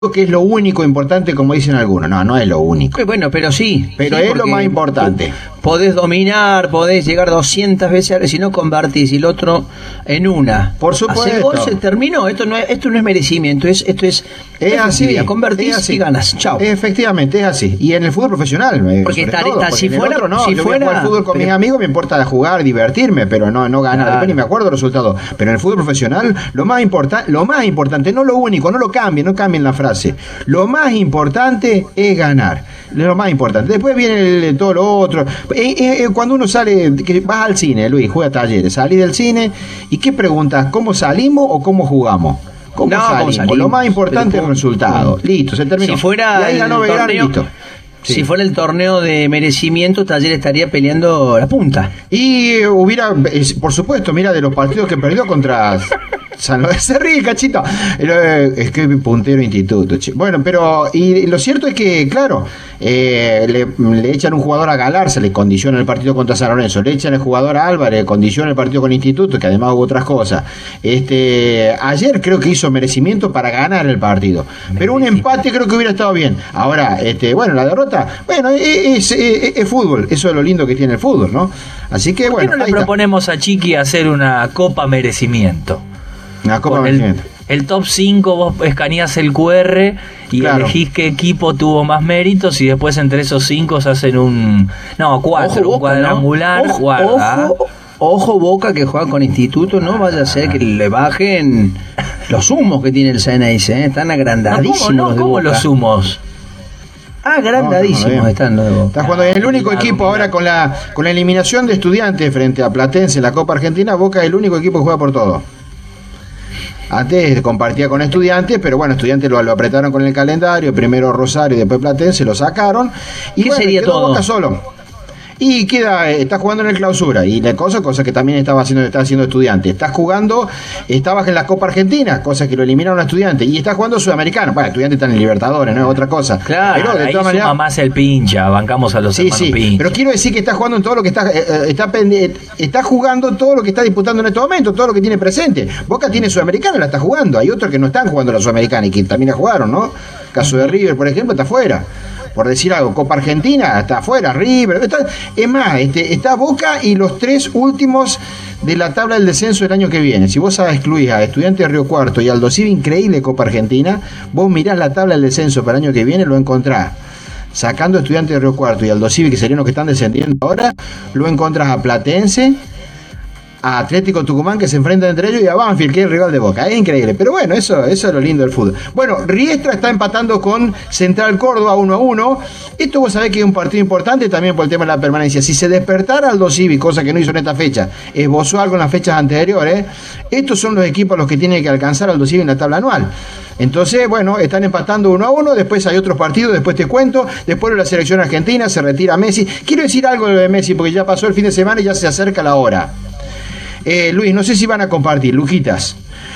que es lo único importante, como dicen algunos. No, no es lo único. Bueno, pero sí. Pero sí, es lo más importante. Podés dominar, podés llegar 200 veces, si no convertís y el otro en una. Por supuesto. Hacer gol, se terminó. Esto no es merecimiento, esto es así. Convertís y ganas. Chao. Efectivamente, es así. Y en el fútbol profesional. Porque si fuera yo voy a jugar fútbol con mis amigos, me importa jugar, divertirme, pero no ganar. Después ni me acuerdo el resultado. Pero en el fútbol profesional, lo más importante, no lo único, no cambien la frase. Lo más importante es ganar. Lo más importante. Después viene todo lo otro. Cuando uno sale, que vas al cine, Luis, juega talleres, salís del cine y ¿qué preguntas? ¿Cómo salimos o cómo jugamos? ¿Cómo salimos? Lo más importante es el resultado. Listo, se terminó. Si fuera y ahí ganó Belgrano, listo. Sí. Si fuera el torneo de merecimiento, Talleres estaría peleando la punta. Y hubiera, por supuesto, mira, de los partidos que perdió contra San Lorenzo, se ríe, cachito. Es que puntero instituto. Bueno, pero y lo cierto es que, claro, le echan un jugador a Galarza, le condiciona el partido contra San Lorenzo, le echan el jugador a Álvarez, le condiciona el partido con Instituto, que además hubo otras cosas. Ayer creo que hizo merecimiento para ganar el partido, pero un empate creo que hubiera estado bien. Ahora, bueno, la derrota, bueno, es fútbol, eso es lo lindo que tiene el fútbol, ¿no? Así que bueno. ¿Por qué no le proponemos a Chiqui hacer una Copa Merecimiento? Una Copa Merecimiento. El top 5, vos escaneás el QR y elegís qué equipo tuvo más méritos y después entre esos 5 se hacen un cuadrangular. ¿No? Ojo Boca, que juega con Instituto, no vaya a ser que le bajen los humos que tiene el Ceneice, están agrandadísimos. ¿Cómo los humos? Agrandadísimos están los de Boca. Está jugando el único equipo ahora con la eliminación de Estudiantes frente a Platense en la Copa Argentina. Boca es el único equipo que juega por todo. Antes compartía con Estudiantes, pero bueno, Estudiantes lo apretaron con el calendario, primero Rosario y después Platense, lo sacaron. Y ¿qué sería quedó todo? Boca solo. Y está jugando en el clausura. Y la cosa que también está haciendo Estudiantes. Estabas en la Copa Argentina, cosa que lo eliminaron a Estudiantes. Y está jugando Sudamericano. Bueno, Estudiantes están en Libertadores, no es otra cosa. Claro, pero de ahí todas maneras, suma más el pincha, bancamos a los hermanos pincha. Pero quiero decir que está jugando en todo lo que está jugando todo lo que está disputando en este momento, todo lo que tiene presente. Boca tiene Sudamericano, la está jugando. Hay otros que no están jugando la Sudamericana y que también la jugaron, ¿no? Caso de River, por ejemplo, está fuera. Por decir algo, Copa Argentina está afuera, River, es más, está Boca y los 3 últimos de la tabla del descenso del año que viene. Si vos excluís a Estudiantes de Río Cuarto y Aldo Civi, increíble Copa Argentina, vos mirás la tabla del descenso para el año que viene, lo encontrás. Sacando Estudiantes de Río Cuarto y Aldo Civi, que serían los que están descendiendo ahora, lo encontrás a Platense, a Atlético Tucumán, que se enfrentan entre ellos, y a Banfield, que es el rival de Boca. Es increíble, pero bueno, eso es lo lindo del fútbol. Bueno, Riestra está empatando con Central Córdoba 1-1. Esto vos sabés que es un partido importante también por el tema de la permanencia. Si se despertara Aldo Civi, cosa que no hizo en esta fecha, esbozó algo en las fechas anteriores, estos son los equipos a los que tiene que alcanzar Aldo Civi en la tabla anual. Entonces, bueno, están empatando 1-1, después hay otros partidos, después te cuento, después de la selección argentina, se retira Messi. Quiero decir algo de Messi, porque ya pasó el fin de semana y ya se acerca la hora. Luis, no sé si van a compartir, Luquitas.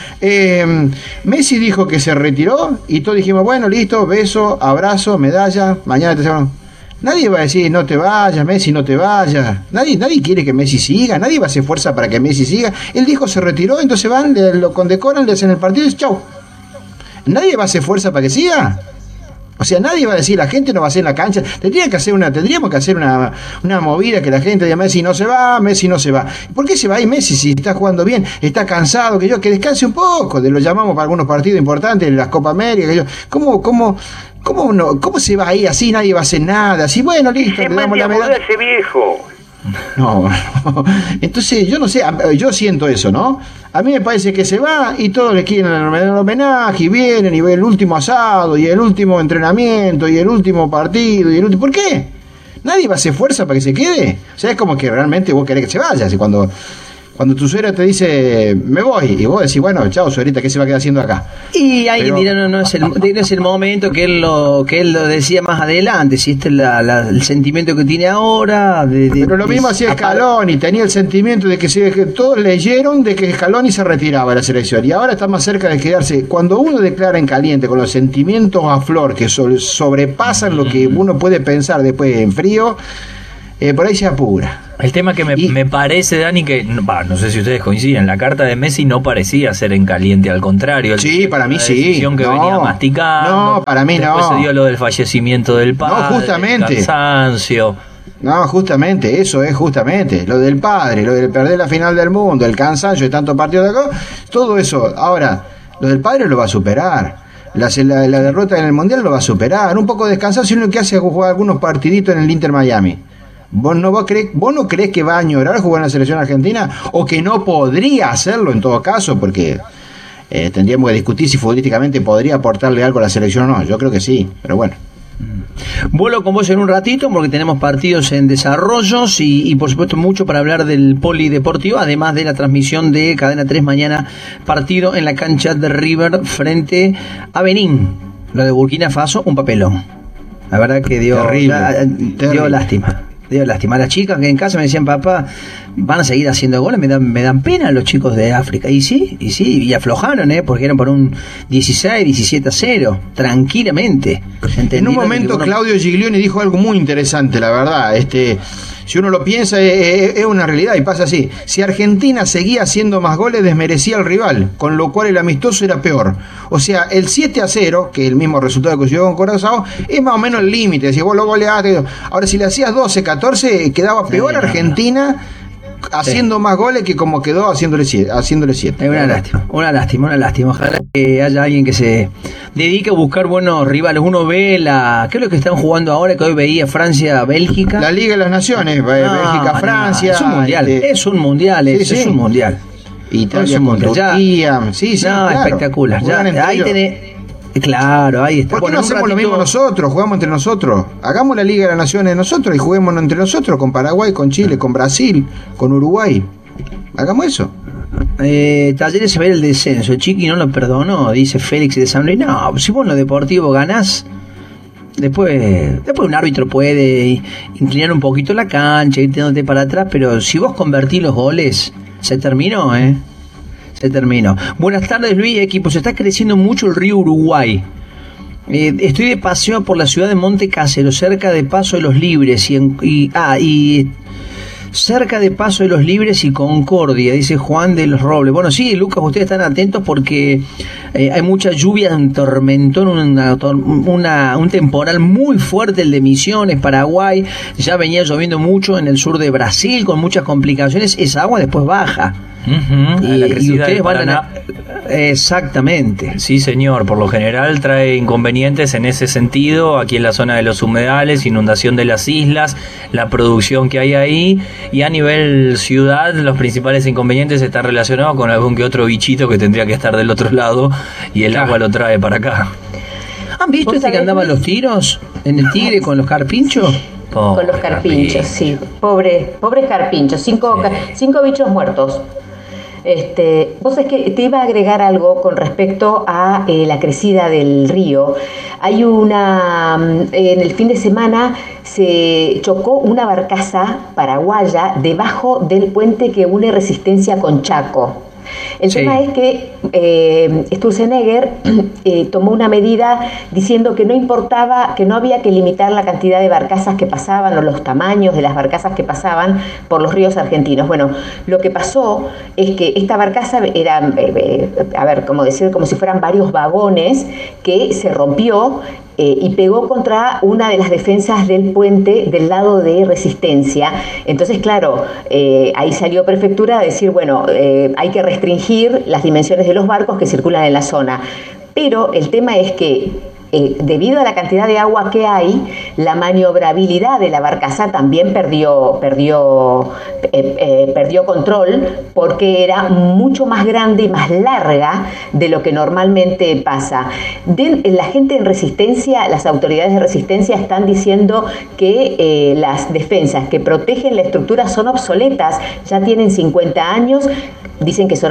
Messi dijo que se retiró y todos dijimos, bueno, listo, beso, abrazo, medalla, mañana te llevan. Nadie va a decir, no te vayas, Messi, no te vayas. Nadie quiere que Messi siga, nadie va a hacer fuerza para que Messi siga. Él dijo, se retiró, entonces van, lo condecoran, le hacen el partido y chau. Nadie va a hacer fuerza para que siga. O sea, nadie va a decir, la gente no va a hacer en la cancha. Tendríamos que hacer una movida que la gente diga, Messi no se va. ¿Por qué se va ahí Messi si está jugando bien? Está cansado, que descanse un poco. Lo llamamos para algunos partidos importantes, las Copa América. ¿Cómo se va ahí así? Nadie va a hacer nada. Así, bueno, listo, le damos la medalla. Ese viejo. No. Entonces, yo no sé, yo siento eso, ¿no? A mí me parece que se va y todos le quieren el homenaje y vienen y ven el último asado y el último entrenamiento y el último partido y el último... ¿Por qué? Nadie va a hacer fuerza para que se quede. O sea, es como que realmente vos querés que se vaya. Así cuando tu suegra te dice, me voy, y vos decís, bueno, chao, suegrita, ¿qué se va a quedar haciendo acá? Y alguien dirá, no es el momento que él lo decía más adelante, si este es el sentimiento que tiene ahora. Pero lo mismo hacía Scaloni, tenía el sentimiento de que todos leyeron de que Scaloni se retiraba de la selección, y ahora está más cerca de quedarse. Cuando uno declara en caliente, con los sentimientos a flor, que sobrepasan lo que uno puede pensar después en frío, por ahí se apura. El tema que me parece, Dani, que no sé si ustedes coinciden, la carta de Messi no parecía ser en caliente, al contrario. Sí, para mí sí. Decisión que venía masticando. No, para mí después se dio lo del fallecimiento del padre, no, justamente. el cansancio. No, justamente, eso es justamente. Lo del padre, lo del perder la final del mundo, el cansancio de tantos partidos de acá, todo eso. Ahora, lo del padre lo va a superar. La derrota en el Mundial lo va a superar. Un poco descansado, sino que hace jugar algunos partiditos en el Inter Miami. ¿Vos no creés que va a añorar jugar en la selección argentina? ¿O que no podría hacerlo en todo caso? Porque tendríamos que discutir si futbolísticamente podría aportarle algo a la selección o no. Yo creo que sí, pero bueno. Vuelo con vos en un ratito porque tenemos partidos en desarrollos y por supuesto mucho para hablar del polideportivo, además de la transmisión de Cadena 3 mañana, partido en la cancha de River frente a Benín. Lo de Burkina Faso, un papelón. La verdad que dio lástima. Dio lástima. Las chicas que en casa me decían, papá, van a seguir haciendo goles, me dan pena los chicos de África. Y sí, y aflojaron, porque eran por un 16-17-0, tranquilamente. En un momento Claudio Giglioni dijo algo muy interesante, la verdad. Si uno lo piensa, es una realidad y pasa así. Si Argentina seguía haciendo más goles, desmerecía al rival, con lo cual el amistoso era peor. O sea, el 7-0, que es el mismo resultado que se llevó con Curazao, es más o menos el límite. Si vos lo goleaste. Ahora, si le hacías 12-14, quedaba peor Argentina haciendo más goles que como quedó haciéndole 7. Es una lástima. Ojalá que haya alguien que se dedique a buscar buenos rivales. Uno ve ¿qué es lo que están jugando ahora? Que hoy veía Francia-Bélgica. La Liga de las Naciones, Bélgica-Francia. Es un mundial. Es un mundial. Italia con Turquía. Sí, claro. Espectacular. Ahí tenés. Claro, ahí está. ¿Por qué no hacemos lo mismo nosotros? Jugamos entre nosotros. Hagamos la Liga de las Naciones nosotros y juguémonos entre nosotros con Paraguay, con Chile, con Brasil, con Uruguay. Hagamos eso. Talleres se ve el descenso. Chiqui no lo perdonó, dice Félix de San Luis. No, si vos en lo deportivo ganás, después un árbitro puede inclinar un poquito la cancha, ir teniéndote para atrás, pero si vos convertís los goles, se terminó, Se terminó. Buenas tardes, Luis. Equipo, se está creciendo mucho el río Uruguay. Estoy de paseo por la ciudad de Monte Casero, cerca de Paso de los Libres cerca de Paso de los Libres y Concordia, dice Juan de los Robles. Bueno, sí, Lucas, ustedes están atentos porque hay mucha lluvia, un tormentón, un temporal muy fuerte, el de Misiones, Paraguay. Ya venía lloviendo mucho en el sur de Brasil con muchas complicaciones. Esa agua después baja. Y ustedes van a... Exactamente. Sí, señor, por lo general trae inconvenientes en ese sentido, aquí en la zona de los humedales, inundación de las islas, la producción que hay ahí, y a nivel ciudad los principales inconvenientes están relacionados con algún que otro bichito que tendría que estar del otro lado y el agua lo trae para acá. ¿Han visto que andaba a los tiros en el Tigre con los carpinchos? Con los carpinchos, sí. Pobres carpinchos, cinco bichos muertos. Vos sabés que te iba a agregar algo con respecto a la crecida del río. Hay en el fin de semana se chocó una barcaza paraguaya debajo del puente que une Resistencia con Chaco. El tema es que Sturzenegger tomó una medida diciendo que no importaba, que no había que limitar la cantidad de barcazas que pasaban o los tamaños de las barcazas que pasaban por los ríos argentinos. Bueno, lo que pasó es que esta barcaza era, como si fueran varios vagones que se rompió y pegó contra una de las defensas del puente del lado de Resistencia. Entonces, claro, ahí salió Prefectura a decir, bueno, hay que restringir las dimensiones de los barcos que circulan en la zona. Pero el tema es que debido a la cantidad de agua que hay, la maniobrabilidad de la barcaza también perdió control, porque era mucho más grande y más larga de lo que normalmente pasa. La gente en Resistencia, las autoridades de Resistencia están diciendo que las defensas que protegen la estructura son obsoletas, ya tienen 50 años, dicen que son